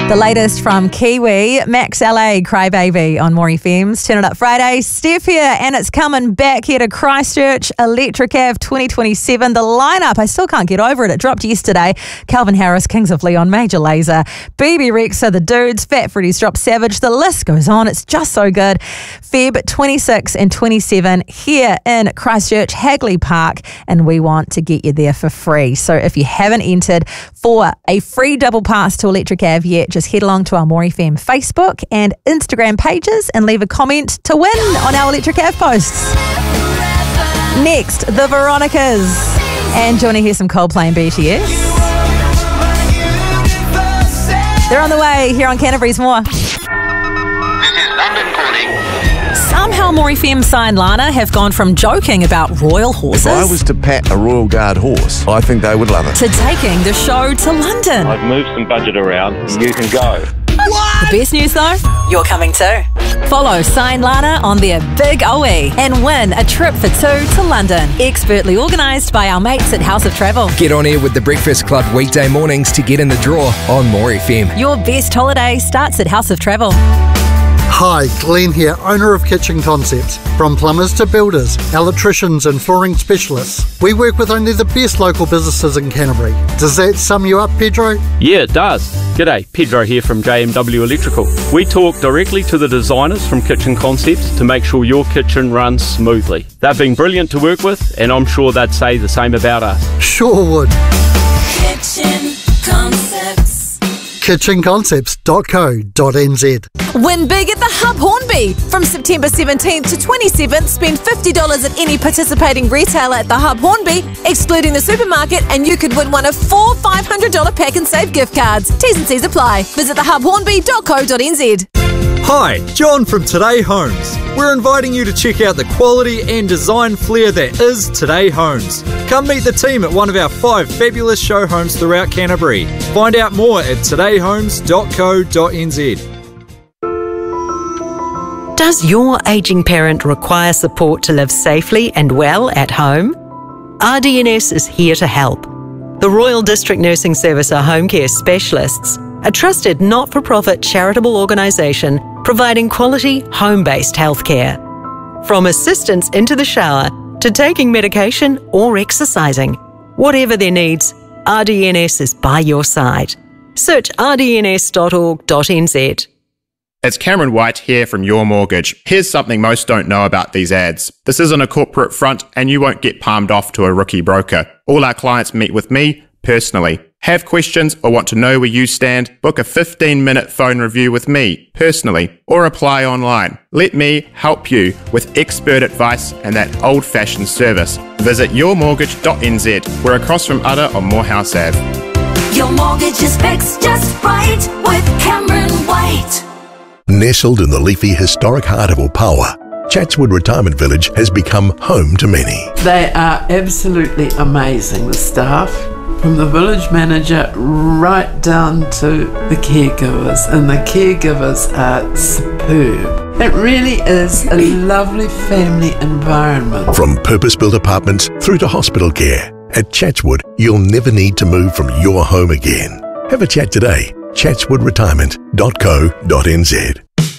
The latest from Kiwi, Max LA, Crybaby on More FM's Turn It Up Friday. Steph here, and it's coming back here to Christchurch, Electric Ave 2027. The lineup, I still can't get over it. It dropped yesterday. Calvin Harris, Kings of Leon, Major Lazer, BB Rexa, The Dudes, Fat Freddy's Drop Savage. The list goes on. It's just so good. Feb 26 and 27 here in Christchurch, Hagley Park, and we want to get you there for free. So if you haven't entered for a free double pass to Electric Ave yet, just head along to our More FM Facebook and Instagram pages and leave a comment to win on our Electric Ave posts. Next, the Veronicas. And do you want to hear some Coldplay and BTS? They're on the way here on Canterbury's More. This is London calling. Somehow More FM signed Lana have gone from joking about royal horses If I was to pat a Royal Guard horse, I think they would love it. to taking the show to London. I've moved some budget around. You can go. The best news though, you're coming too. Follow Sign Lana on their Big OE and win a trip for two to London. Expertly organised by our mates at House of Travel. Get on air with the Breakfast Club weekday mornings to get in the draw on More FM. Your best holiday starts at House of Travel. Hi, Glenn here, owner of Kitchen Concepts. From plumbers to builders, electricians and flooring specialists, we work with only the best local businesses in Canterbury. Does that sum you up, Pedro? Yeah, it does. G'day, Pedro here from JMW Electrical. We talk directly to the designers from Kitchen Concepts to make sure your kitchen runs smoothly. They've been brilliant to work with, and I'm sure they'd say the same about us. Sure would. Kitchen Concepts. kitchenconcepts.co.nz. Win big at the Hub Hornby. From September 17th to 27th, spend $50 at any participating retailer at the Hub Hornby, excluding the supermarket, and you could win one of 4 $500 pack and save gift cards. T's and C's apply. Visit thehubhornby.co.nz. Hi, John from Today Homes. We're inviting you to check out the quality and design flair that is Today Homes. Come meet the team at one of our 5 fabulous show homes throughout Canterbury. Find out more at todayhomes.co.nz. Does your ageing parent require support to live safely and well at home? RDNS is here to help. The Royal District Nursing Service are home care specialists, a trusted not-for-profit charitable organisation providing quality home-based healthcare. From assistance into the shower to taking medication or exercising, whatever their needs, RDNS is by your side. Search rdns.org.nz. It's Cameron White here from Your Mortgage. Here's something most don't know about these ads. This isn't a corporate front and you won't get palmed off to a rookie broker. All our clients meet with me personally. Have questions or want to know where you stand? Book a 15-minute phone review with me personally or apply online. Let me help you with expert advice and that old-fashioned service. Visit yourmortgage.nz. We're across from Udder on Morehouse Ave. Your mortgage is fixed just right with Cameron White. Nestled in the leafy historic heart of Opawa, Chatswood Retirement Village has become home to many. They are absolutely amazing, the staff, from the village manager right down to the caregivers, and the caregivers are superb. It really is a lovely family environment. From purpose-built apartments through to hospital care, at Chatswood you'll never need to move from your home again. Have a chat today. chatswoodretirement.co.nz.